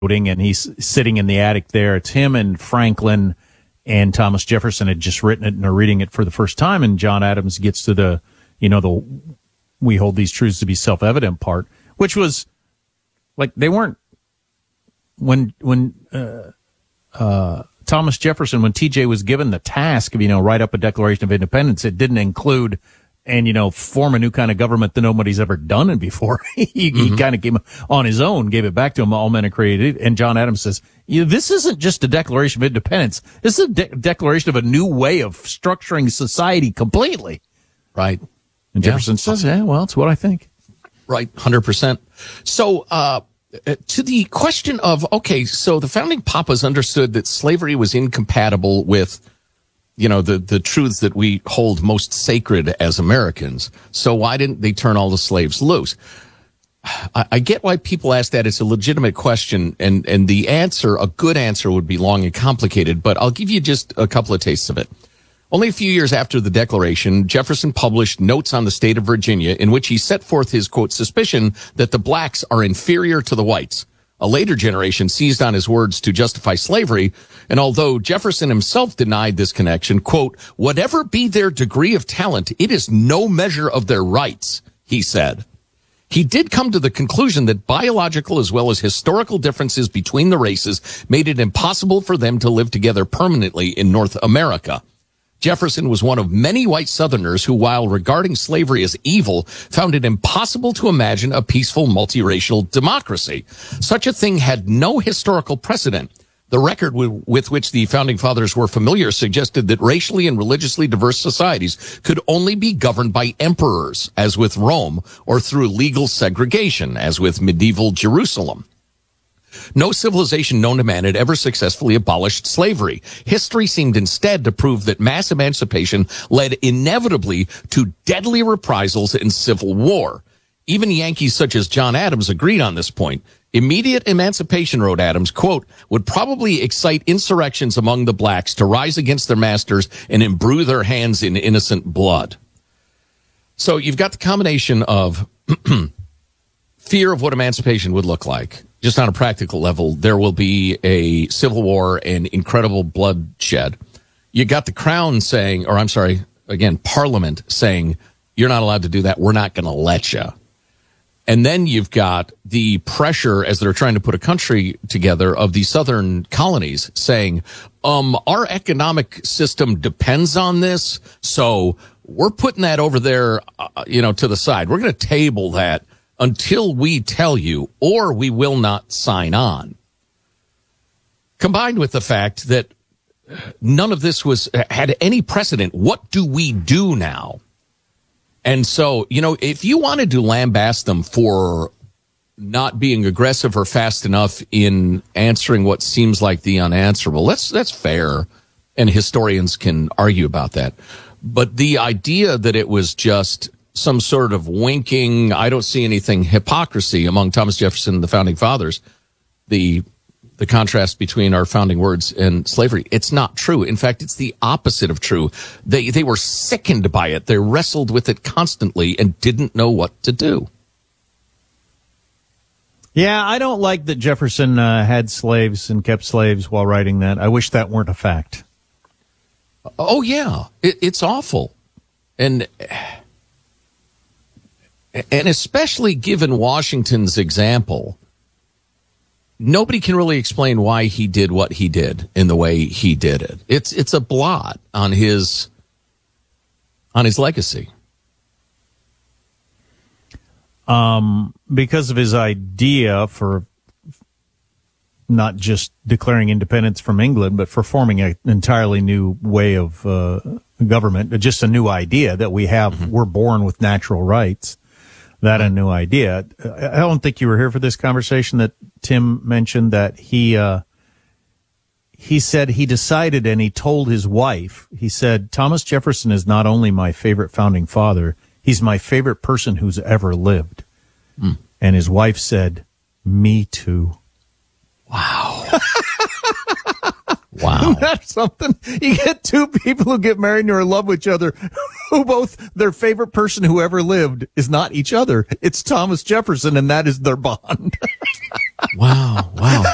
and he's sitting in the attic there. It's him and Franklin and Thomas Jefferson had just written it and are reading it for the first time. And John Adams gets to the we hold these truths to be self-evident part, which was like they weren't when Thomas Jefferson, when TJ was given the task of, write up a Declaration of Independence, it didn't include and, form a new kind of government that nobody's ever done it before. He kind of came on his own, gave it back to him, all men are created. And John Adams says, this isn't just a Declaration of Independence. This is a declaration of a new way of structuring society completely. Right. And Jefferson says, well, it's what I think. Right. 100%. So, to the question of, okay, so the founding papas understood that slavery was incompatible with, the truths that we hold most sacred as Americans. So why didn't they turn all the slaves loose? I get why people ask that. It's a legitimate question, and the answer, a good answer, would be long and complicated, but I'll give you just a couple of tastes of it. Only a few years after the Declaration, Jefferson published Notes on the State of Virginia, in which he set forth his, quote, suspicion that the blacks are inferior to the whites. A later generation seized on his words to justify slavery, and although Jefferson himself denied this connection, quote, whatever be their degree of talent, it is no measure of their rights, he said. He did come to the conclusion that biological as well as historical differences between the races made it impossible for them to live together permanently in North America. Jefferson was one of many white Southerners who, while regarding slavery as evil, found it impossible to imagine a peaceful multiracial democracy. Such a thing had no historical precedent. The record with which the founding fathers were familiar suggested that racially and religiously diverse societies could only be governed by emperors, as with Rome, or through legal segregation, as with medieval Jerusalem. No civilization known to man had ever successfully abolished slavery. History seemed instead to prove that mass emancipation led inevitably to deadly reprisals and civil war. Even Yankees such as John Adams agreed on this point. Immediate emancipation, wrote Adams, quote, would probably excite insurrections among the blacks to rise against their masters and imbrue their hands in innocent blood. So you've got the combination of fear of what emancipation would look like. Just on a practical level, there will be a civil war and incredible bloodshed. You got the Crown saying, Parliament saying, you're not allowed to do that. We're not going to let you. And then you've got the pressure, as they're trying to put a country together, of the Southern colonies saying, our economic system depends on this. So we're putting that over there, to the side. We're going to table that until we tell you, or we will not sign on. Combined with the fact that none of this had any precedent. What do we do now? And so, if you wanted to lambaste them for not being aggressive or fast enough in answering what seems like the unanswerable, that's fair, and historians can argue about that. But the idea that it was just some sort of winking, I don't see anything hypocrisy among Thomas Jefferson and the founding fathers, the contrast between our founding words and slavery. It's not true. In fact, it's the opposite of true. They were sickened by it. They wrestled with it constantly and didn't know what to do. Yeah, I don't like that Jefferson had slaves and kept slaves while writing that. I wish that weren't a fact. Oh, yeah. It's awful. And especially given Washington's example, nobody can really explain why he did what he did in the way he did it. It's a blot on his legacy. Because of his idea for not just declaring independence from England, but for forming an entirely new way of government, just a new idea that we have. We're born with natural rights. That a new idea. I don't think you were here for this conversation that Tim mentioned that he said he decided and he told his wife, he said, Thomas Jefferson is not only my favorite founding father, he's my favorite person who's ever lived. And his wife said, me too. Wow. Wow. That's something. You get two people who get married and are in love with each other, who both, their favorite person who ever lived is not each other. It's Thomas Jefferson, and that is their bond. Wow.